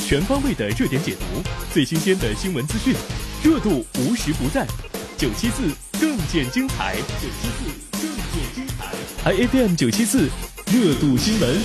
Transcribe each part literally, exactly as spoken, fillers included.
全方位的热点解读，最新鲜的新闻资讯，热度无时不在。九七四更见精彩，九七四更见精彩。I F M 九七四热度新闻，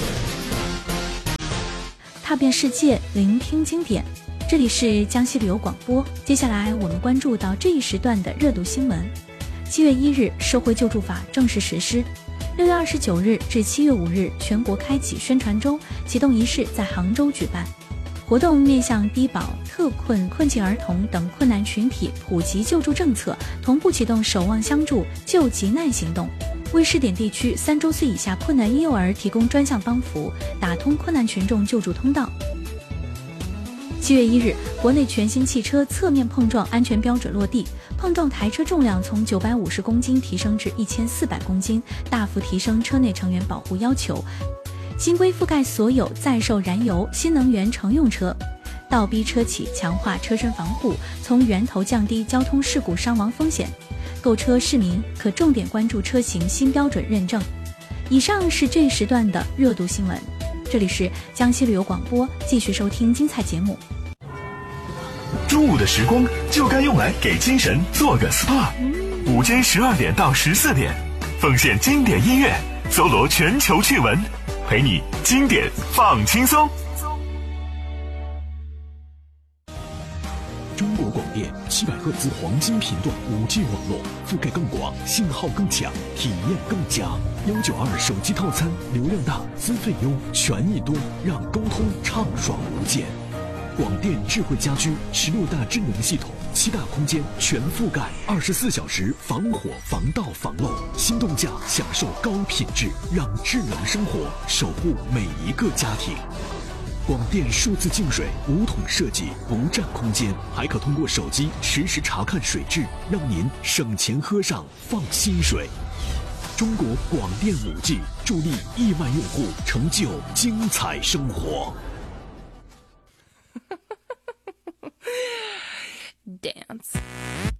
踏遍世界，聆听经典。这里是江西旅游广播。接下来我们关注到这一时段的热度新闻。七月一日，社会救助法正式实施。六月二十九日至七月五日，全国开启宣传周，启动仪式在杭州举办。活动面向低保、特困、困境儿童等困难群体普及救助政策，同步启动守望相助救急难行动，为试点地区三周岁以下困难婴幼儿提供专项帮扶，打通困难群众救助通道。七月一日，国内全新汽车侧面碰撞安全标准落地，碰撞台车重量从九百五十公斤提升至一千四百公斤，大幅提升车内成员保护要求。新规覆盖所有在售燃油、新能源乘用车，倒逼车企强化车身防护，从源头降低交通事故伤亡风险。购车市民可重点关注车型新标准认证。以上是这一时段的热度新闻，这里是江西旅游广播，继续收听精彩节目。 中午的时光就该用来给精神做个 S P A。 午间十二点到十四点，奉献经典音乐，搜罗全球趣闻，陪你经典放轻松。 中国广电七百赫兹黄金频段 五 G 网络，覆盖更广，信号更强，体验更佳。一九二手机套餐，流量大，资费优，权益多，让沟通畅爽无间。广电智慧家居十六大智能系统，七大空间全覆盖，二十四小时防火防盗防漏，心动价享受高品质，让智能生活守护每一个家庭。广电数字净水无桶设计，不占空间，还可通过手机实时查看水质，让您省钱喝上放心水。中国广电 五 G 助力亿万用户成就精彩生活。 Dance.